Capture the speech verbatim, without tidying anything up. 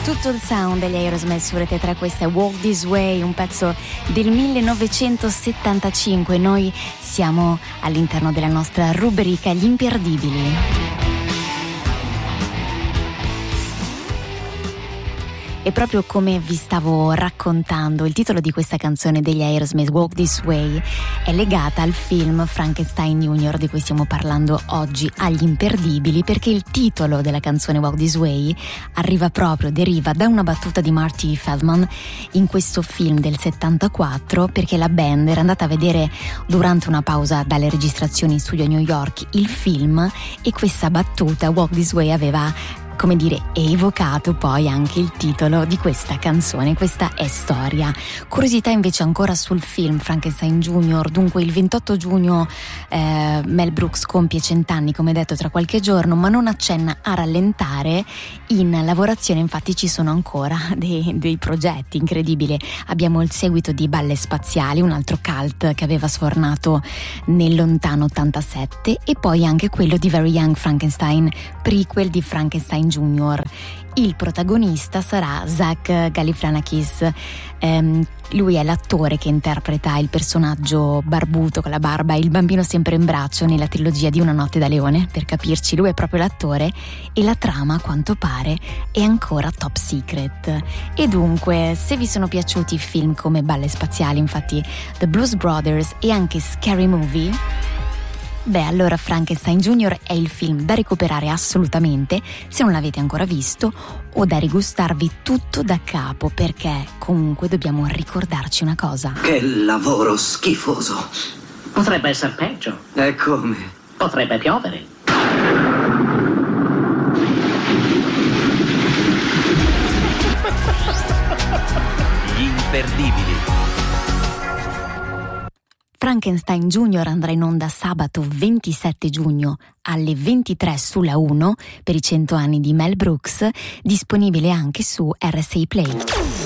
tutto il sound degli Aerosmith su Rete tre. Questa è Walk This Way, un pezzo del millenovecentosettantacinque. Noi siamo all'interno della nostra rubrica Gli imperdibili. E proprio come vi stavo raccontando, il titolo di questa canzone degli Aerosmith, Walk This Way, è legata al film Frankenstein Junior di cui stiamo parlando oggi, agli imperdibili, perché il titolo della canzone Walk This Way arriva proprio, deriva da una battuta di Marty Feldman in questo film del settantaquattro, perché la band era andata a vedere durante una pausa dalle registrazioni in studio a New York il film, e questa battuta Walk This Way aveva, come dire, evocato poi anche il titolo di questa canzone. Questa è storia. Curiosità invece ancora sul film Frankenstein Junior. Dunque il ventotto giugno eh, Mel Brooks compie cent'anni, come detto, tra qualche giorno, ma non accenna a rallentare in lavorazione. Infatti ci sono ancora dei, dei progetti incredibili. Abbiamo il seguito di Balle Spaziali, un altro cult che aveva sfornato nel lontano ottantasette, e poi anche quello di Very Young Frankenstein, prequel di Frankenstein Junior. Il protagonista sarà Zach Galifianakis. Um, lui è l'attore che interpreta il personaggio barbuto con la barba e il bambino sempre in braccio nella trilogia di Una notte da leone. Per capirci, lui è proprio l'attore, e la trama, a quanto pare, è ancora top secret. E dunque, se vi sono piaciuti i film come Balle Spaziali, infatti The Blues Brothers e anche Scary Movie, beh, allora Frankenstein Junior è il film da recuperare assolutamente se non l'avete ancora visto, o da rigustarvi tutto da capo, perché comunque dobbiamo ricordarci una cosa. Che lavoro schifoso. Potrebbe essere peggio. E come? Potrebbe piovere. Gli imperdibili. Frankenstein Junior andrà in onda sabato ventisette giugno alle ventitré sulla uno per i cento anni di Mel Brooks, disponibile anche su R S A Play.